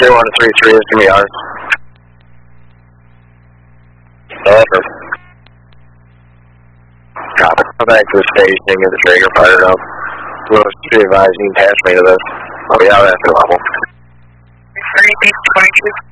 31 to 33 is going to be ours. Over. Copy. Come back to the station and get the trigger fired up. We'll be advising, attach me to this. I'll be out after level. 30, 22.